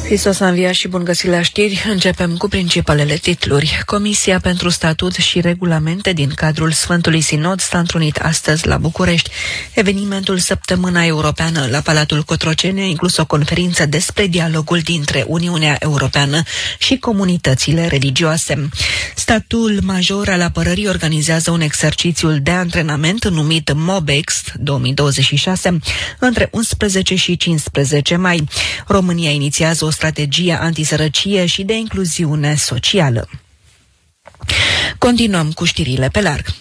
Hristos a înviat și bun găsit la știri. Începem cu principalele titluri. Comisia pentru Statut și Regulamente din cadrul Sfântului Sinod s-a întrunit astăzi la București. Evenimentul Săptămâna Europeană la Palatul Cotroceni a inclus o conferință despre dialogul dintre Uniunea Europeană și comunitățile religioase. Statul Major al Apărării organizează un exercițiu de antrenament numit MOBEX 2026 între 11 și 15 mai. România inițiază o strategie antisărăcie și de incluziune socială. Continuăm cu știrile pe larg.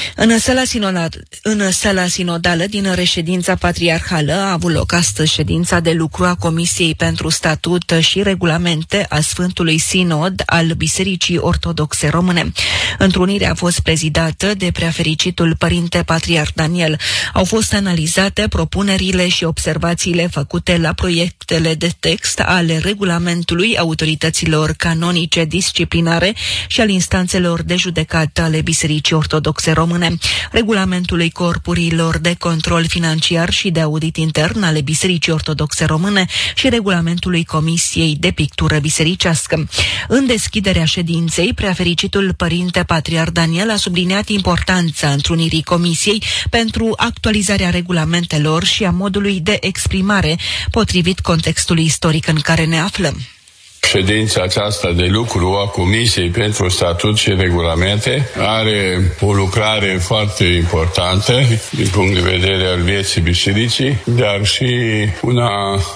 În sala sinodală din reședința patriarhală a avut loc astăzi ședința de lucru a Comisiei pentru Statut și Regulamente a Sfântului Sinod al Bisericii Ortodoxe Române. Întrunirea a fost prezidată de preafericitul Părinte Patriarh Daniel. Au fost analizate propunerile și observațiile făcute la proiectele de text ale regulamentului autorităților canonice disciplinare și al instanțelor de judecată ale Bisericii Ortodoxe Române, regulamentului corpurilor de control financiar și de audit intern ale Bisericii Ortodoxe Române și regulamentului Comisiei de Pictură Bisericească. În deschiderea ședinței, preafericitul Părinte Patriarh Daniel a subliniat importanța întrunirii Comisiei pentru actualizarea regulamentelor și a modului de exprimare potrivit contextului istoric în care ne aflăm. Ședința aceasta de lucru a Comisiei pentru Statut și Regulamente are o lucrare foarte importantă din punct de vedere al vieții bisericii, dar și una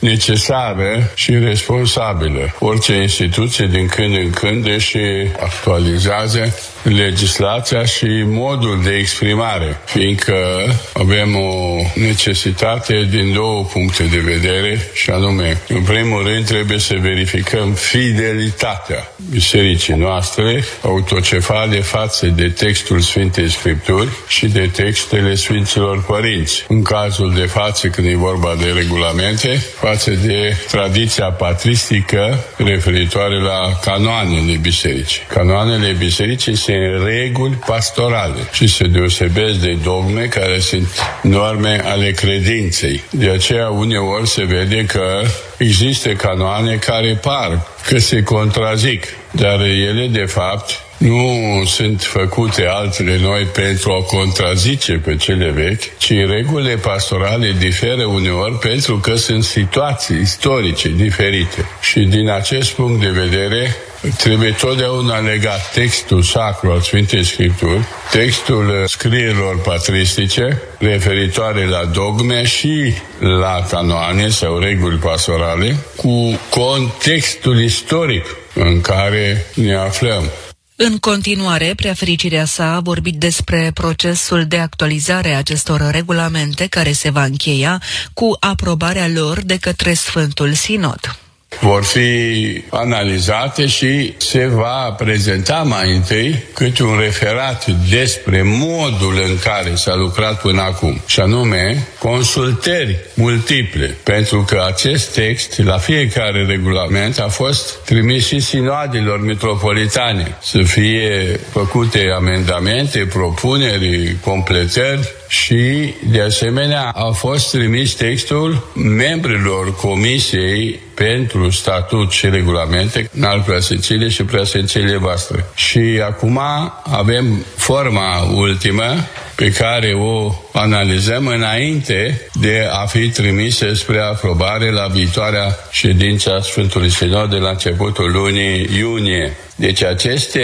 necesară și responsabilă. Orice instituție din când în când își actualizează legislația și modul de exprimare, fiindcă avem o necesitate din două puncte de vedere, și anume, în primul rând, trebuie să verificăm fidelitatea bisericii noastre autocefale față de textul Sfintei Scripturi și de textele Sfinților Părinți. În cazul de față, când e vorba de regulamente, față de tradiția patristică referitoare la canoanele bisericii. Canoanele bisericii sunt reguli pastorale și se deosebesc de dogme care sunt norme ale credinței. De aceea uneori se vede că există canoane care par că se contrazic, dar ele de fapt nu sunt făcute altele noi pentru a contrazice pe cele vechi, ci regulile pastorale diferă uneori pentru că sunt situații istorice diferite. Și din acest punct de vedere trebuie totdeauna legat textul sacru al Sfintei Scripturi, textul scrierilor patristice referitoare la dogme și la canoane sau reguli pastorale cu contextul istoric în care ne aflăm. În continuare, preafericirea sa a vorbit despre procesul de actualizare a acestor regulamente care se va încheia cu aprobarea lor de către Sfântul Sinod. Vor fi analizate și se va prezenta mai întâi câte un referat despre modul în care s-a lucrat până acum, și anume consultări multiple, pentru că acest text la fiecare regulament a fost trimis și sinoadelor metropolitane să fie făcute amendamente, propuneri, completări. Și, de asemenea, a fost trimis textul membrilor Comisiei pentru Statut și Regulamente al Preasfințilei și Preasfințilei voastre. Și acum avem forma ultimă pe care o analizăm înainte de a fi trimise spre aprobare la viitoarea ședință a Sfântului Sinod de la începutul lunii iunie. Deci aceste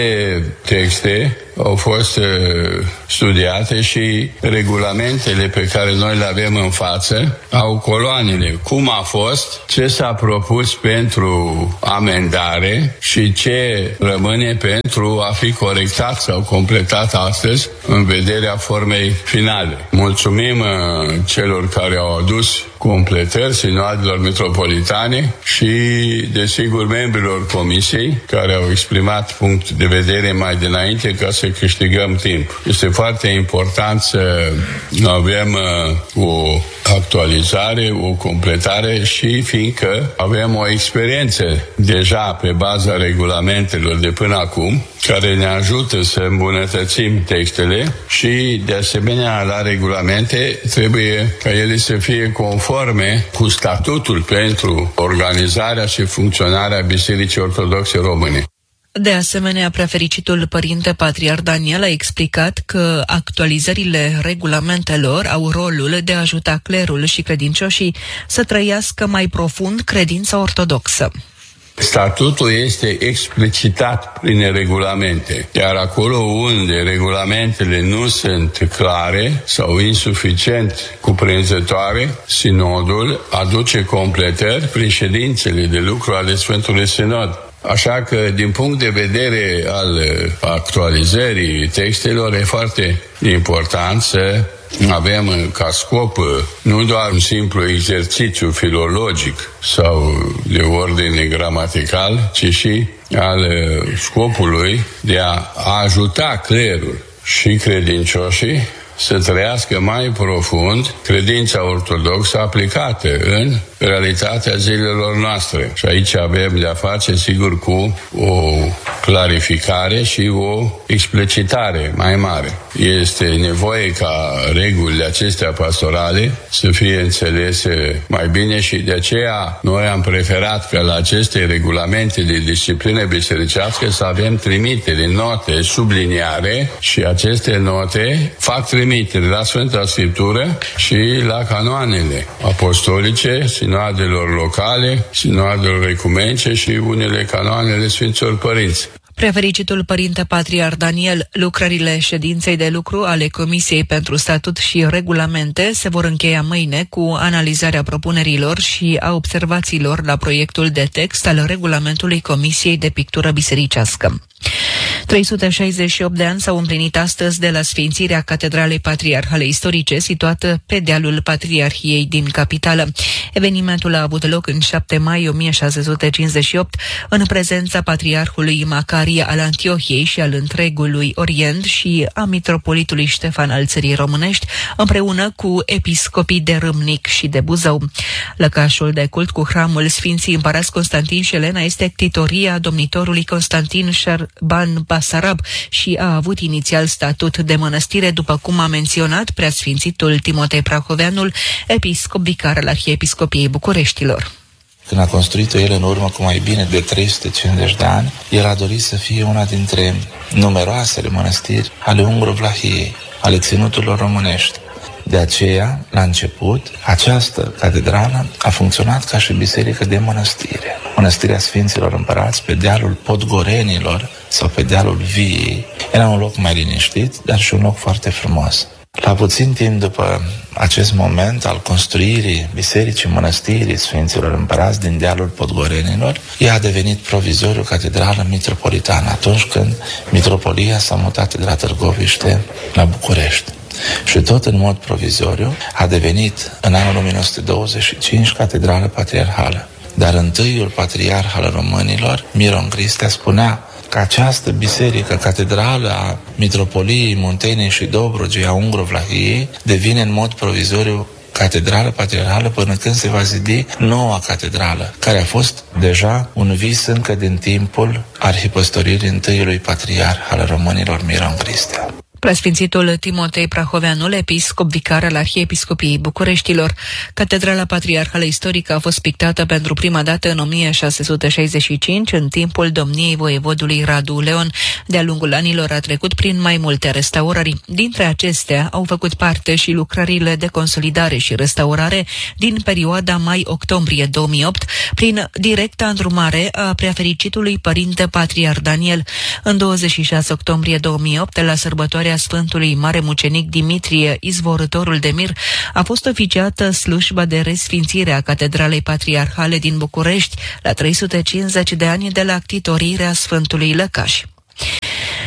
texte au fost studiate și regulamentele pe care noi le avem în față au coloanele. Cum a fost, ce s-a propus pentru amendare și ce rămâne pentru a fi corectat sau completat astăzi în vederea formei finale. Mulțumim celor care au adus completări sinoadelor metropolitane și, desigur, membrilor Comisiei care au exprimat punct de vedere mai dinainte ca să să câștigăm timp. Este foarte important să avem o actualizare, o completare și fiindcă avem o experiență deja pe baza regulamentelor de până acum, care ne ajută să îmbunătățim textele și, de asemenea, la regulamente trebuie ca ele să fie conforme cu statutul pentru organizarea și funcționarea Bisericii Ortodoxe Române. De asemenea, preafericitul părinte Patriarh Daniel a explicat că actualizările regulamentelor au rolul de a ajuta clerul și credincioșii să trăiască mai profund credința ortodoxă. Statutul este explicitat prin regulamente, iar acolo unde regulamentele nu sunt clare sau insuficient cuprinzătoare, sinodul aduce completări prin ședințele de lucru ale Sfântului Sinod. Așa că, din punct de vedere al actualizării textelor, e foarte important să avem ca scop nu doar un simplu exercițiu filologic sau de ordine gramatical, ci și al scopului de a ajuta clerul și credincioșii să trăiască mai profund credința ortodoxă aplicată în realitatea zilelor noastre. Și aici avem de-a face, sigur, cu o clarificare și o explicitare mai mare. Este nevoie ca regulile acestea pastorale să fie înțelese mai bine și de aceea noi am preferat ca la aceste regulamente de disciplină bisericească să avem trimitere, note, subliniare și aceste note fac trimitere la Sfânta Scriptură și la canoanele apostolice, sinoadelor locale, sinoadelor ecumenice și unele canoanele Sfinților Părinți. Preafericitul părinte Patriarh Daniel, lucrările ședinței de lucru ale Comisiei pentru Statut și Regulamente se vor încheia mâine cu analizarea propunerilor și a observațiilor la proiectul de text al regulamentului Comisiei de Pictură Bisericească. 368 de ani s-au împlinit astăzi de la sfințirea Catedralei Patriarhale Istorice, situată pe dealul Patriarhiei din capitală. Evenimentul a avut loc în 7 mai 1658, în prezența Patriarhului Macarie al Antiohiei și al întregului Orient și a mitropolitului Ștefan al Țării Românești, împreună cu episcopii de Râmnic și de Buzău. Lăcașul de cult cu hramul Sfinții Împărați Constantin și Elena este ctitoria domnitorului Constantin Șerban Basarab și a avut inițial statut de mănăstire, după cum a menționat preasfințitul Timotei Prahoveanul, episcop vicar al Arhiepiscopiei Bucureștilor. Când a construit-o el în urmă cu mai bine de 350 de ani, el a dorit să fie una dintre numeroasele mănăstiri ale Ungro-Vlahiei, ale ținuturilor românești. De aceea, la început, această catedrală a funcționat ca și biserică de mănăstire. Mănăstirea Sfinților Împărați, pe dealul Podgorenilor sau pe dealul Viei, era un loc mai liniștit, dar și un loc foarte frumos. La puțin timp după acest moment al construirii bisericii mănăstirii Sfinților Împărați din dealul Podgorenilor, ea a devenit provizoriu catedrală mitropolitană, atunci când mitropolia s-a mutat de la Târgoviște la București. Și tot în mod provizoriu a devenit în anul 1925 catedrală patriarhală. Dar întâiul patriarh al românilor, Miron Cristea, spunea că această biserică, catedrală a mitropoliei Munteniei și Dobrogei a Ungro-Vlahiei, devine în mod provizoriu catedrală patriarhală până când se va zidi noua catedrală, care a fost deja un vis încă din timpul arhipăstoririi întâiului patriarh al românilor, Miron Cristea. Preasfințitul Timotei Prahoveanul, episcop vicar al Arhiepiscopiei Bucureștilor. Catedrala Patriarhală Istorică a fost pictată pentru prima dată în 1665, în timpul domniei voievodului Radu Leon. De-a lungul anilor a trecut prin mai multe restaurări. Dintre acestea au făcut parte și lucrările de consolidare și restaurare din perioada mai-octombrie 2008, prin directa îndrumare a preafericitului părinte Patriarh Daniel. În 26 octombrie 2008, la sărbătoarea Sfântului Mare Mucenic Dimitrie, izvorătorul de mir, a fost oficiată slujba de resfințire a Catedralei Patriarhale din București, la 350 de ani de la ctitorirea Sfântului Lăcaș.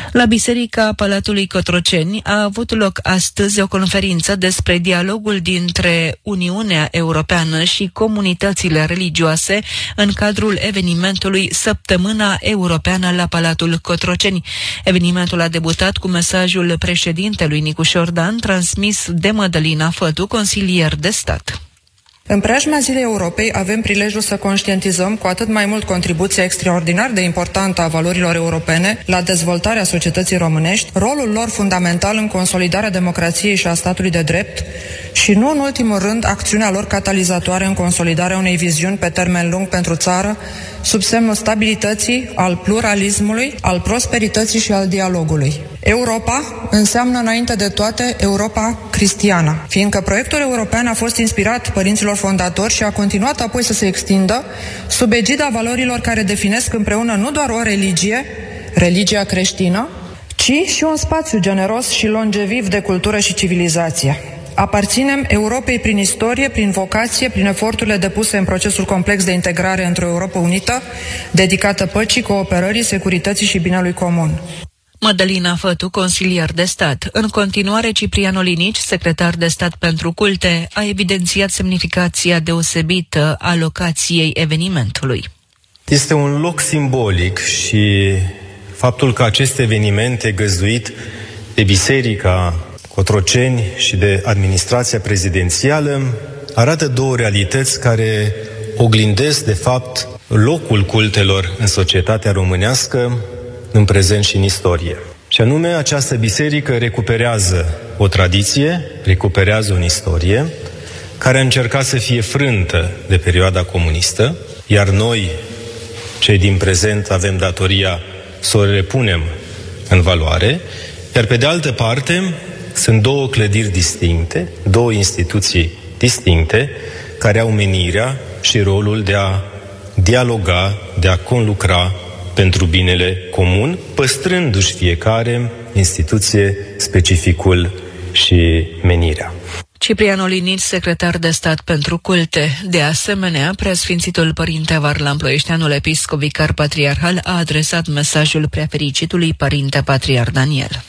La Biserica Palatului Cotroceni a avut loc astăzi o conferință despre dialogul dintre Uniunea Europeană și comunitățile religioase în cadrul evenimentului Săptămâna Europeană la Palatul Cotroceni. Evenimentul a debutat cu mesajul președintelui Nicușor Dan, transmis de Mădălina Fătu, consilier de stat. În preajma Zilei Europei avem prilejul să conștientizăm cu atât mai mult contribuția extraordinar de importantă a valorilor europene la dezvoltarea societății românești, rolul lor fundamental în consolidarea democrației și a statului de drept și, nu în ultimul rând, acțiunea lor catalizatoare în consolidarea unei viziuni pe termen lung pentru țară, sub semnul stabilității, al pluralismului, al prosperității și al dialogului. Europa înseamnă înainte de toate Europa cristiană, fiindcă proiectul european a fost inspirat părinților fondatori și a continuat apoi să se extindă sub egida valorilor care definesc împreună nu doar o religie, religia creștină, ci și un spațiu generos și longeviv de cultură și civilizație. Aparținem Europei prin istorie, prin vocație, prin eforturile depuse în procesul complex de integrare într-o Europă unită, dedicată păcii, cooperării, securității și binelui comun. Mădălina Fătu, consilier de stat. În continuare, Ciprian Olinici, secretar de stat pentru culte, a evidențiat semnificația deosebită a locației evenimentului. Este un loc simbolic și faptul că acest eveniment e găzduit de Biserica Cotroceni și de administrația prezidențială arată două realități care oglindesc, de fapt, locul cultelor în societatea românească, în prezent și în istorie. Și anume, această biserică recuperează o tradiție, recuperează o istorie, care a încercat să fie frântă de perioada comunistă, iar noi, cei din prezent, avem datoria să o repunem în valoare, iar pe de altă parte, sunt două clădiri distincte, două instituții distincte, care au menirea și rolul de a dialoga, de a conlucra pentru binele comun, păstrându-și fiecare instituție specificul și menirea. Ciprian Olinici, secretar de stat pentru culte. De asemenea, Preasfințitul Părinte Varlam Ploieșteanul, episcop vicar patriarhal, a adresat mesajul preafericitului Părinte Patriarh Daniel.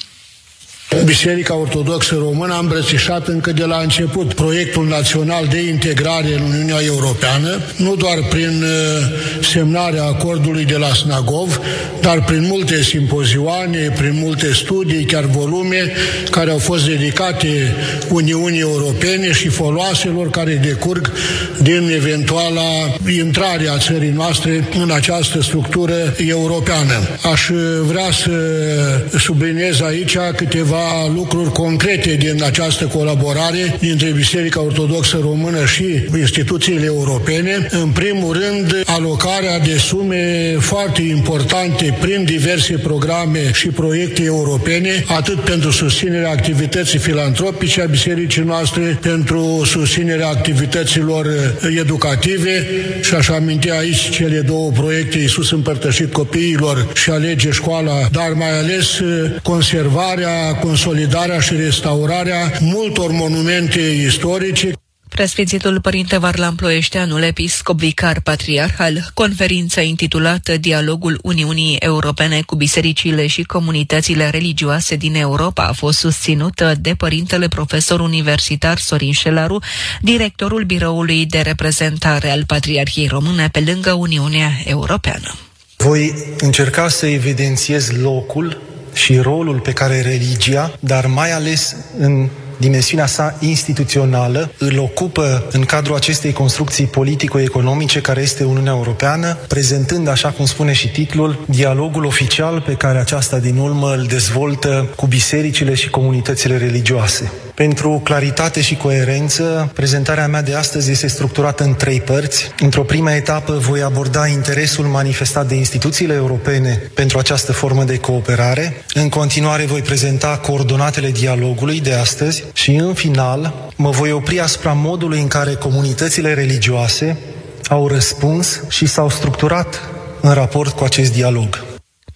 Biserica Ortodoxă Română a îmbrățișat încă de la început proiectul național de integrare în Uniunea Europeană, nu doar prin semnarea acordului de la Snagov, dar prin multe simpozioane, prin multe studii, chiar volume, care au fost dedicate Uniunii Europene și foloaselor care decurg din eventuala intrare a țării noastre în această structură europeană. Aș vrea să subliniez aici câteva lucruri concrete din această colaborare dintre Biserica Ortodoxă Română și instituțiile europene. În primul rând, alocarea de sume foarte importante prin diverse programe și proiecte europene, atât pentru susținerea activității filantropice a bisericii noastre, pentru susținerea activităților educative și aș aminti aici cele două proiecte, Iisus împărtășit copiilor și Alege școala, dar mai ales conservarea, consolidarea și restaurarea multor monumente istorice. Preasfințitul Părinte Varlam Ploieșteanul, episcop vicar patriarhal, conferința intitulată Dialogul Uniunii Europene cu bisericile și comunitățile religioase din Europa a fost susținută de părintele profesor universitar Sorin Șelaru, directorul biroului de reprezentare al Patriarhiei Române pe lângă Uniunea Europeană. Voi încerca să evidențiez locul și rolul pe care religia, dar mai ales în dimensiunea sa instituțională, îl ocupă în cadrul acestei construcții politico-economice care este Uniunea Europeană, prezentând, așa cum spune și titlul, dialogul oficial pe care aceasta din urmă îl dezvoltă cu bisericile și comunitățile religioase. Pentru claritate și coerență, prezentarea mea de astăzi este structurată în 3 părți. Într-o primă etapă voi aborda interesul manifestat de instituțiile europene pentru această formă de cooperare. În continuare voi prezenta coordonatele dialogului de astăzi și în final mă voi opri asupra modului în care comunitățile religioase au răspuns și s-au structurat în raport cu acest dialog.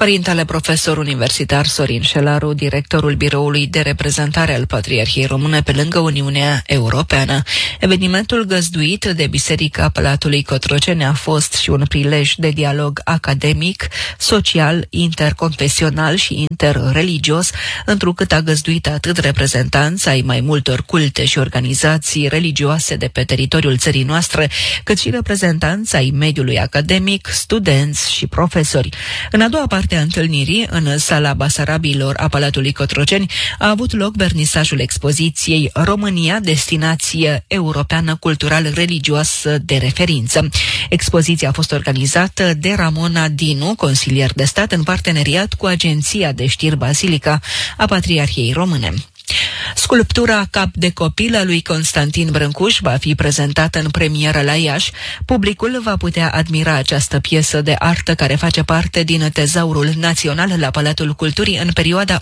Părintele profesor universitar Sorin Șelaru, directorul biroului de reprezentare al Patriarhiei Române pe lângă Uniunea Europeană. Evenimentul găzduit de Biserica Palatului Cotroceni a fost și un prilej de dialog academic, social, interconfesional și interreligios, întrucât a găzduit atât reprezentanți ai mai multor culte și organizații religioase de pe teritoriul țării noastre, cât și reprezentanți ai mediului academic, studenți și profesori. În a doua parte a întâlnirii, în sala Basarabilor a Palatului Cotroceni, a avut loc vernisajul expoziției România, destinație europeană cultural-religioasă de referință. Expoziția a fost organizată de Ramona Dinu, consilier de stat, în parteneriat cu Agenția de Știri Basilica a Patriarhiei Române. Sculptura Cap de copil a lui Constantin Brâncuș va fi prezentată în premieră la Iași. Publicul va putea admira această piesă de artă care face parte din Tezaurul Național la Palatul Culturii în perioada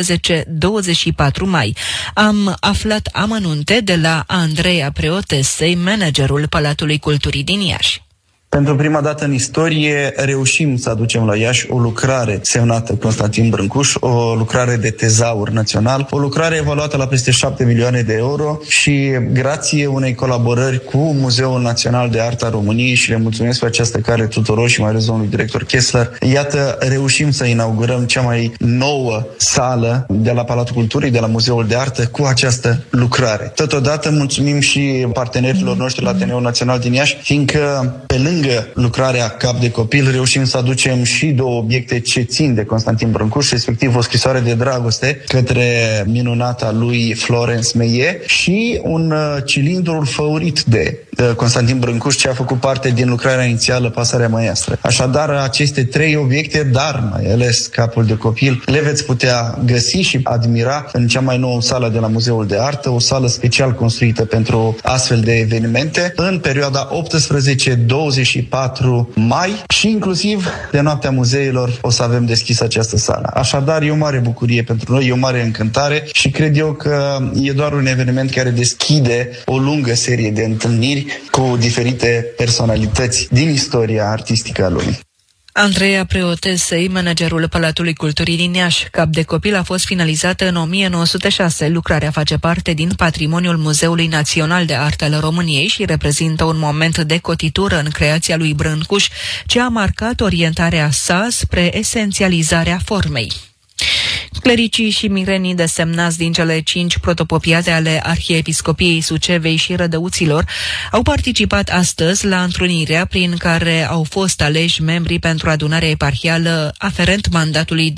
18-24 mai. Am aflat amănunte de la Andreea Preotesei, managerul Palatului Culturii din Iași. Pentru prima dată în istorie reușim să aducem la Iași o lucrare semnată Constantin Brâncuș, o lucrare de tezaur național, o lucrare evaluată la peste 7 milioane de euro și grație unei colaborări cu Muzeul Național de Artă a României, și le mulțumesc pe această cale tuturor și mai ales domnului director Kessler, iată, reușim să inaugurăm cea mai nouă sală de la Palatul Culturii, de la Muzeul de Artă, cu această lucrare. Totodată mulțumim și partenerilor noștri la Ateneul Național din Iași, fiindcă pe lângă lucrarea Cap de copil reușim să aducem și două obiecte ce țin de Constantin Brâncuș, respectiv o scrisoare de dragoste către minunata lui Florence Meillet și un cilindru făurit de Constantin Brâncuș, ce a făcut parte din lucrarea inițială Pasărea Măiastră. Așadar, aceste trei obiecte, dar mai ales capul de copil, le veți putea găsi și admira în cea mai nouă sală de la Muzeul de Artă, o sală special construită pentru astfel de evenimente, în perioada 18-24 mai și inclusiv de Noaptea Muzeilor o să avem deschisă această sală. Așadar, e o mare bucurie pentru noi, e o mare încântare și cred eu că e doar un eveniment care deschide o lungă serie de întâlniri cu diferite personalități din istoria artistică a lumii. Andreea Preotesei, managerul Palatului Culturii din Iași. Cap de copil a fost finalizată în 1906. Lucrarea face parte din patrimoniul Muzeului Național de Artă al României și reprezintă un moment de cotitură în creația lui Brâncuș, ce a marcat orientarea sa spre esențializarea formei. Clericii și mirenii desemnați din cele 5 protopopiate ale Arhiepiscopiei Sucevei și Rădăuților au participat astăzi la întrunirea prin care au fost aleși membrii pentru adunarea eparhială aferent mandatului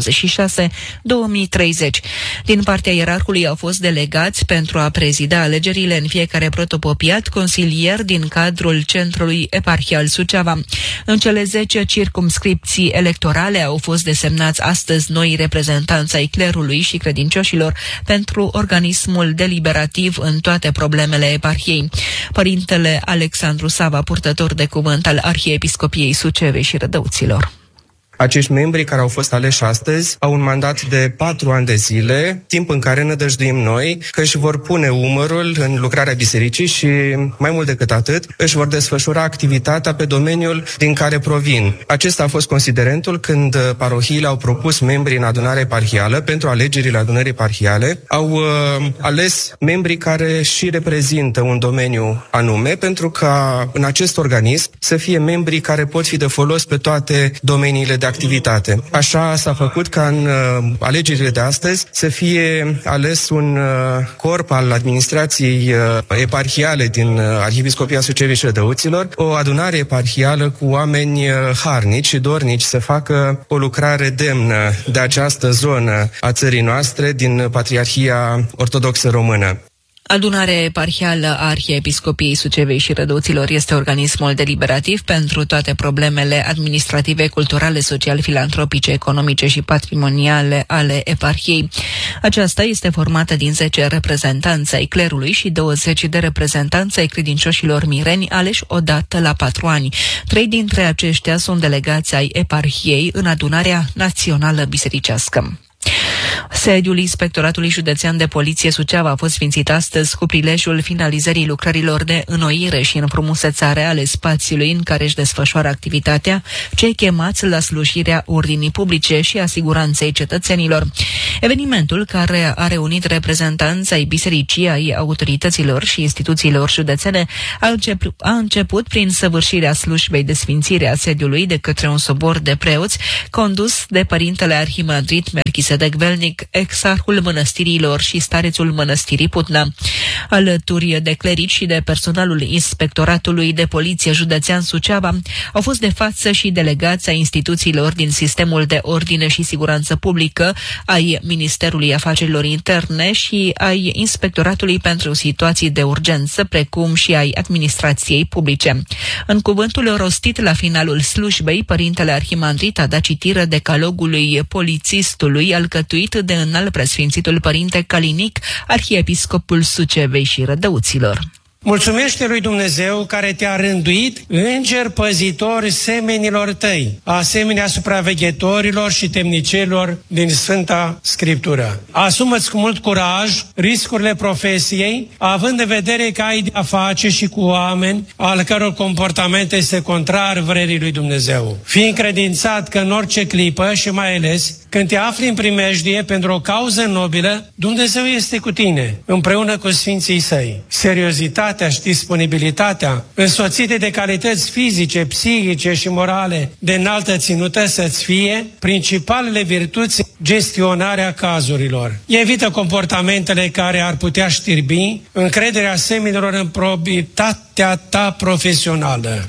2026-2030. Din partea ierarhului au fost delegați pentru a prezida alegerile în fiecare protopopiat consilieri din cadrul Centrului Eparhial Suceava. În cele 10 circumscripții electorale au fost desemnați astăzi noi reprezentanți ai clerului și credincioșilor pentru organismul deliberativ în toate problemele eparhiei. Părintele Alexandru Sava, purtător de cuvânt al Arhiepiscopiei Sucevei și Rădăuților. Acești membri care au fost aleși astăzi au un mandat de 4 ani de zile, timp în care nădăjduim noi că își vor pune umărul în lucrarea bisericii și, mai mult decât atât, își vor desfășura activitatea pe domeniul din care provin. Acesta a fost considerentul când parohiile au propus membrii în adunarea eparhială pentru alegerile adunării eparhiale. Au ales membrii care și reprezintă un domeniu anume, pentru ca în acest organism să fie membrii care pot fi de folos pe toate domeniile de activitate. Așa s-a făcut ca în alegerile de astăzi să fie ales un corp al administrației eparhiale din Arhiepiscopia Sucevei și Rădăuților, o adunare eparhială cu oameni harnici și dornici să facă o lucrare demnă de această zonă a țării noastre din Patriarhia Ortodoxă Română. Adunarea eparhială a Arhiepiscopiei Sucevei și Rădăuților este organismul deliberativ pentru toate problemele administrative, culturale, social-filantropice, economice și patrimoniale ale eparhiei. Aceasta este formată din 10 reprezentanți ai clerului și 20 de reprezentanți ai credincioșilor mireni aleși odată la 4 ani. 3 dintre aceștia sunt delegați ai eparhiei în adunarea națională bisericească. Sediul Inspectoratului Județean de Poliție Suceava a fost sfințit astăzi cu prilejul finalizării lucrărilor de înnoire și înfrumusețare ale spațiului în care își desfășoară activitatea cei chemați la slujirea ordinii publice și a siguranței cetățenilor. Evenimentul, care a reunit reprezentanți ai bisericii, ai autorităților și instituțiilor județene, a început prin săvârșirea slujbei de sfințire a sediului de către un sobor de preoți condus de părintele arhimandrit Melchisedec Velnic, exarhul mănăstirilor și starețul mănăstirii Putna. Alături de clerici și de personalul Inspectoratului de Poliție Județean Suceava au fost de față și delegați ai instituțiilor din sistemul de ordine și siguranță publică, ai Ministerului Afacerilor Interne și ai Inspectoratului pentru Situații de Urgență, precum și ai administrației publice. În cuvântul rostit la finalul slujbei, părintele arhimandrit a dat citire decalogului polițistului alcătuit de înalt preasfințitul părinte Calinic, arhiepiscopul Sucevei și Rădăuților. Mulțumește lui Dumnezeu care te-a rânduit înger păzitori semenilor tăi, asemenea supraveghetorilor și temnicerilor din Sfânta Scriptură. Asumă-ți cu mult curaj riscurile profesiei, având în vedere că ai de-a face și cu oameni al căror comportament este contrar vrerii lui Dumnezeu. Fii încredințat că în orice clipă și mai ales când te afli în primejdie pentru o cauză nobilă, Dumnezeu este cu tine, împreună cu Sfinții Săi. Seriozitatea și disponibilitatea, însoțite de calități fizice, psihice și morale de înaltă ținută să-ți fie principalele virtuți gestionarea cazurilor. Evită comportamentele care ar putea știrbi încrederea semenilor în probitatea ta profesională.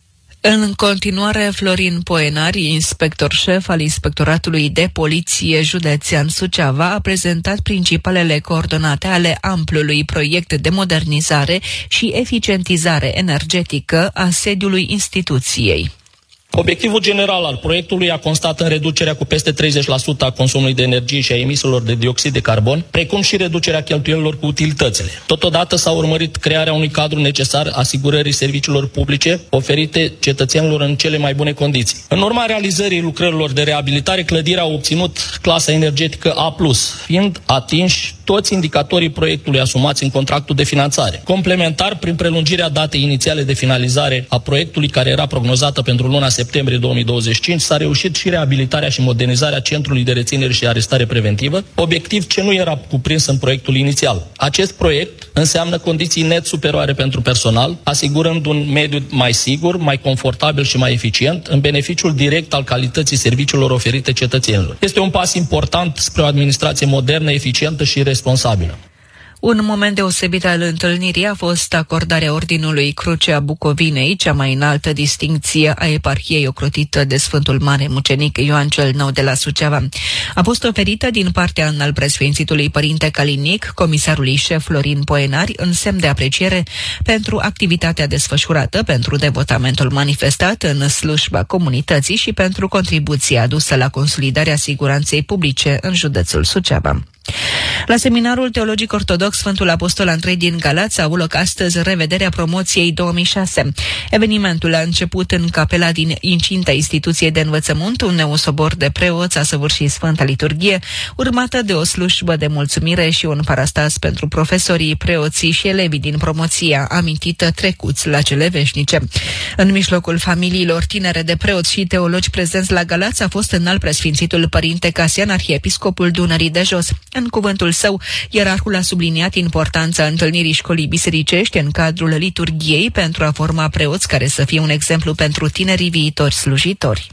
În continuare, Florin Poenari, inspector șef al Inspectoratului de Poliție Județean Suceava, a prezentat principalele coordonate ale amplului proiect de modernizare și eficientizare energetică a sediului instituției. Obiectivul general al proiectului a constat în reducerea cu peste 30% a consumului de energie și a emisiilor de dioxid de carbon, precum și reducerea cheltuielilor cu utilitățile. Totodată s-a urmărit crearea unui cadru necesar asigurării serviciilor publice oferite cetățenilor în cele mai bune condiții. În urma realizării lucrărilor de reabilitare, clădirea a obținut clasa energetică A+, fiind atinși toți indicatorii proiectului asumați în contractul de finanțare. Complementar, prin prelungirea datei inițiale de finalizare a proiectului, care era prognozată pentru luna septembrie 2025, s-a reușit și reabilitarea și modernizarea Centrului de Reținere și Arestare Preventivă, obiectiv ce nu era cuprins în proiectul inițial. Acest proiect înseamnă condiții net superioare pentru personal, asigurând un mediu mai sigur, mai confortabil și mai eficient, în beneficiul direct al calității serviciilor oferite cetățenilor. Este un pas important spre o administrație modernă, eficientă și responsabilă. Un moment deosebit al întâlnirii a fost acordarea Ordinului Crucea Bucovinei, cea mai înaltă distincție a eparhiei ocrotită de Sfântul Mare Mucenic Ioan cel Nou de la Suceava. A fost oferită din partea înalt preasfințitului părinte Calinic, comisarului șef Florin Poenari, în semn de apreciere pentru activitatea desfășurată, pentru devotamentul manifestat în slujba comunității și pentru contribuția adusă la consolidarea siguranței publice în județul Suceava. La Seminarul Teologic Ortodox Sfântul Apostol Andrei din Galați a avut loc astăzi revederea promoției 2006. Evenimentul a început în capela din incinta instituției de învățământ, unde un sobor de preoți a săvârșit Sfânta Liturghie, urmată de o slujbă de mulțumire și un parastas pentru profesorii, preoții și elevii din promoția amintită trecuți la cele veșnice. În mijlocul familiilor tinere de preoți și teologi prezenți la Galați a fost înalt preasfințitul părinte Casian, arhiepiscopul Dunării de Jos. În cuvântul său, ierarhul a subliniat importanța întâlnirii școlii bisericești în cadrul liturghiei pentru a forma preoți care să fie un exemplu pentru tinerii viitori slujitori.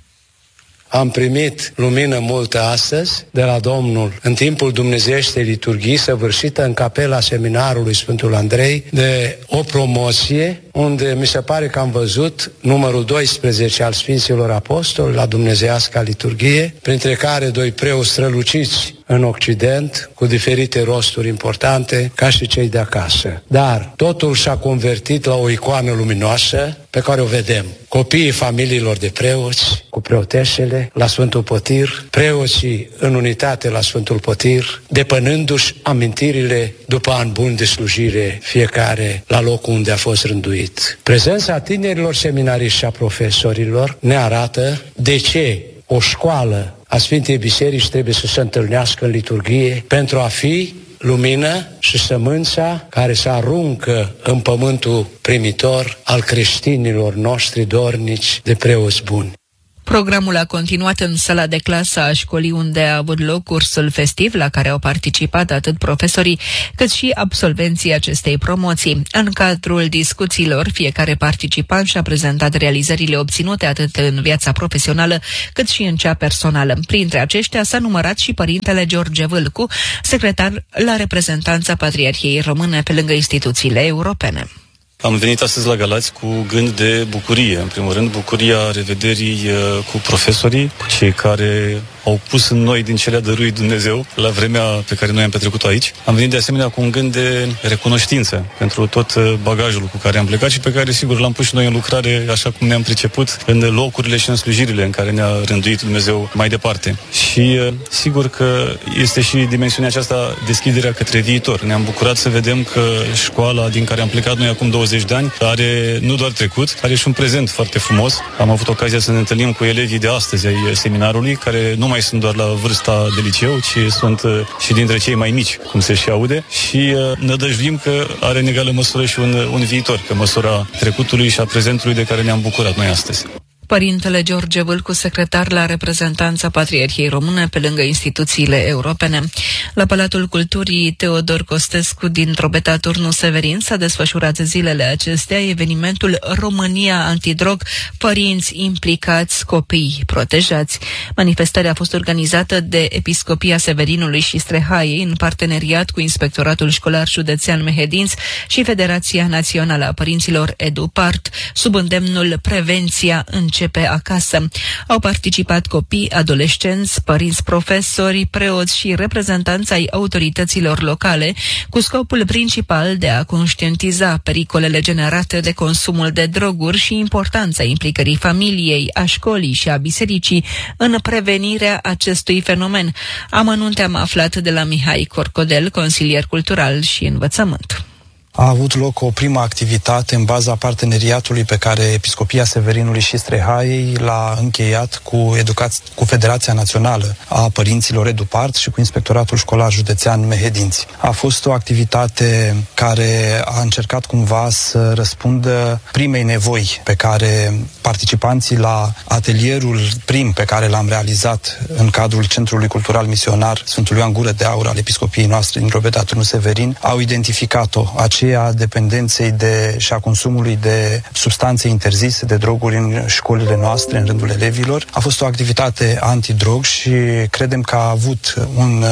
Am primit lumină multă astăzi de la Domnul în timpul dumnezeieștei liturghii săvârșită în capela seminarului Sfântul Andrei, de o promoție unde mi se pare că am văzut numărul 12 al Sfinților Apostoli la dumnezeiasca liturghie, printre care doi preoți străluciți în Occident, cu diferite rosturi importante, ca și cei de acasă. Dar totul s-a convertit la o icoană luminoasă pe care o vedem. Copiii familiilor de preoți, cu preotesele, la Sfântul Potir, preoții în unitate la Sfântul Potir, depănându-și amintirile după ani buni de slujire, fiecare la locul unde a fost rânduit. Prezența tinerilor seminariști și a profesorilor ne arată de ce o școală a Sfintei Biserici trebuie să se întâlnească în liturghie pentru a fi lumină și sămânța care se aruncă în pământul primitor al creștinilor noștri dornici de preoți buni. Programul a continuat în sala de clasă a școlii, unde a avut loc cursul festiv la care au participat atât profesorii cât și absolvenții acestei promoții. În cadrul discuțiilor, fiecare participant și-a prezentat realizările obținute atât în viața profesională cât și în cea personală. Printre aceștia s-a numărat și părintele George Vâlcu, secretar la reprezentanța Patriarhiei Române pe lângă instituțiile europene. Am venit astăzi la Galați cu gând de bucurie. În primul rând, bucuria revederii cu profesorii, cu cei care au pus în noi din ce le-a dăruit Dumnezeu la vremea pe care noi am petrecut-o aici. Am venit de asemenea cu un gând de recunoștință pentru tot bagajul cu care am plecat și pe care, sigur, l-am pus și noi în lucrare, așa cum ne-am priceput, în locurile și în slujirile în care ne-a rânduit Dumnezeu mai departe. Și sigur că este și dimensiunea aceasta, deschiderea către viitor. Ne-am bucurat să vedem că școala din care am plecat noi acum 20 de ani are nu doar trecut, are și un prezent foarte frumos. Am avut ocazia să ne întâlnim cu elevii de astăzi ai seminarului, care nu mai sunt doar la vârsta de liceu, ci sunt și dintre cei mai mici, cum se și aude, și nădăjduim că are în egală măsură și un viitor, pe măsura trecutului și a prezentului de care ne-am bucurat noi astăzi. Părintele George Vâlcu, secretar la reprezentanța Patriarhiei Române pe lângă instituțiile europene. La Palatul Culturii Teodor Costescu din Drobeta Turnu Severin s-a desfășurat zilele acestea evenimentul România Antidrog, părinți implicați, copii protejați. Manifestarea a fost organizată de Episcopia Severinului și Strehaiei în parteneriat cu Inspectoratul Școlar Județean Mehedinți și Federația Națională a Părinților EduPart, sub îndemnul Prevenția începe acasă. Au participat copii, adolescenți, părinți, profesori, preoți și reprezentanți ai autorităților locale, cu scopul principal de a conștientiza pericolele generate de consumul de droguri și importanța implicării familiei, a școlii și a bisericii în prevenirea acestui fenomen. Amănunte am aflat de la Mihai Corcodel, consilier cultural și învățământ. A avut loc o primă activitate în baza parteneriatului pe care Episcopia Severinului și Strehaiei l-a încheiat cu Federația Națională a Părinților EduPart și cu Inspectoratul Școlar Județean Mehedinți. A fost o activitate care a încercat cumva să răspundă primei nevoi pe care participanții la atelierul prim pe care l-am realizat în cadrul Centrului Cultural Misionar Sfântul Ioan Gură de Aur al Episcopiei noastre din Drobeta Turnu Severin, au identificat-o, aceea dependenței și a consumului de substanțe interzise, de droguri în școlile noastre, în rândul elevilor. A fost o activitate antidrog și credem că a avut un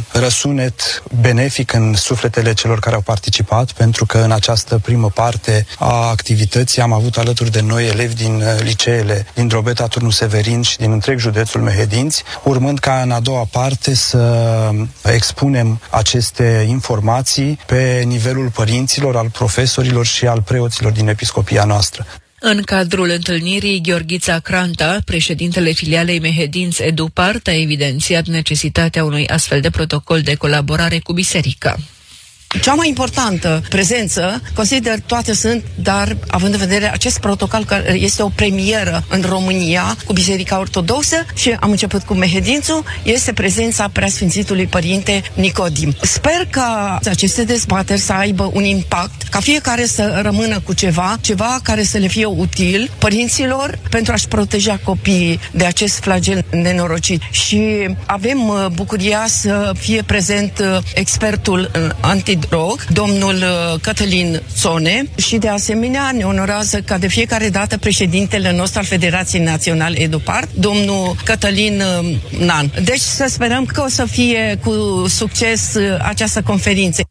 răsunet benefic în sufletele celor care au participat, pentru că în această primă parte a activității am avut alături de noi elevi din liceele din Drobeta Turnu Severin și din întreg județul Mehedinți, urmând ca în a doua parte să expunem aceste informații pe nivelul părinților, al profesorilor și al preoților din episcopia noastră. În cadrul întâlnirii, Gheorghița Cranta, președintele filialei Mehedinți EduPart, a evidențiat necesitatea unui astfel de protocol de colaborare cu biserica. Cea mai importantă prezență, consider toate sunt, dar având în vedere acest protocol care este o premieră în România cu Biserica Ortodoxă și am început cu Mehedințul, este prezența Preasfințitului Părinte Nicodim. Sper ca aceste dezbateri să aibă un impact, ca fiecare să rămână cu ceva care să le fie util părinților pentru a-și proteja copiii de acest flagel nenorocit. Și avem bucuria să fie prezent expertul în antidrog, domnul Cătălin Țone, și de asemenea ne onorează ca de fiecare dată președintele nostru al Federației Naționale EduPart, domnul Cătălin Nan. Deci să sperăm că o să fie cu succes această conferință.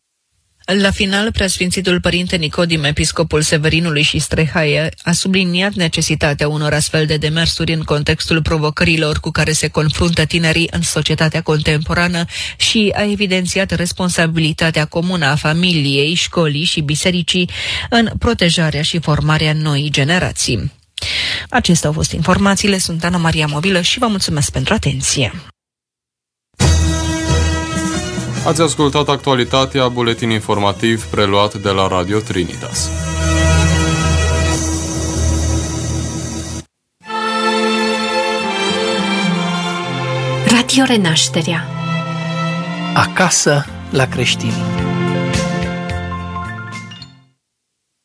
La final, Preasfințitul Părinte Nicodim, episcopul Severinului și Strehaie, a subliniat necesitatea unor astfel de demersuri în contextul provocărilor cu care se confruntă tinerii în societatea contemporană și a evidențiat responsabilitatea comună a familiei, școlii și bisericii în protejarea și formarea noii generații. Acestea au fost informațiile, sunt Ana Maria Mobilă și vă mulțumesc pentru atenție. Ați ascultat actualitatea, buletin informativ preluat de la Radio Trinitas. Radio Renașterea. Acasă la creștini.